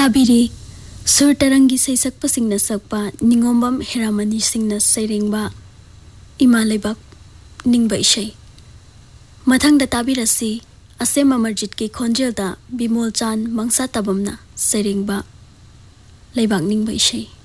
ताबिरी सुर तरंगी सैसक्प सिंगना सकपा निंगोंबम हेरामनी सिंगना सैरेंगबा इमा लेबाक निंगबा इशै मथंगदा ताबिरसी असेम अमरजीत की खोंजेलदा बिमोल चांद मंगसा तबमना सैरेंगबा लेबाक निंगबा इशै।